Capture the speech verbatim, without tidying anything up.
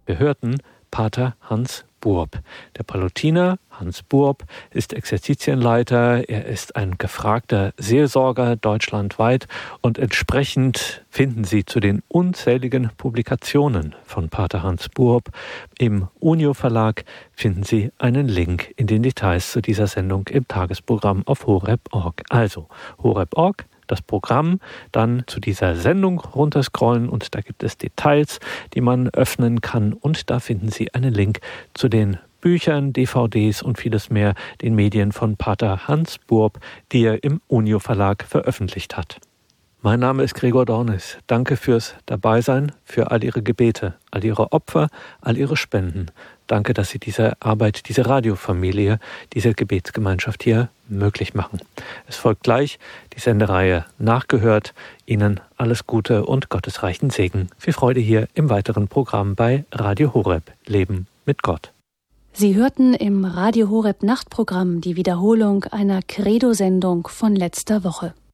Wir hörten Pater Hans Burb. Der Pallottiner Hans Burb ist Exerzitienleiter, er ist ein gefragter Seelsorger deutschlandweit und entsprechend finden Sie zu den unzähligen Publikationen von Pater Hans Burb im Unio Verlag finden Sie einen Link in den Details zu dieser Sendung im Tagesprogramm auf horeb punkt org. Also horeb punkt org. Das Programm, dann zu dieser Sendung runterscrollen und da gibt es Details, die man öffnen kann und da finden Sie einen Link zu den Büchern, D V Ds und vieles mehr, den Medien von Pater Hans Burb, die er im Unio Verlag veröffentlicht hat. Mein Name ist Gregor Dornis. Danke fürs Dabeisein, für all Ihre Gebete, all Ihre Opfer, all Ihre Spenden. Danke, dass Sie diese Arbeit, diese Radiofamilie, diese Gebetsgemeinschaft hier möglich machen. Es folgt gleich die Sendereihe Nachgehört. Ihnen alles Gute und gottesreichen Segen. Viel Freude hier im weiteren Programm bei Radio Horeb. Leben mit Gott. Sie hörten im Radio Horeb Nachtprogramm die Wiederholung einer Credo-Sendung von letzter Woche.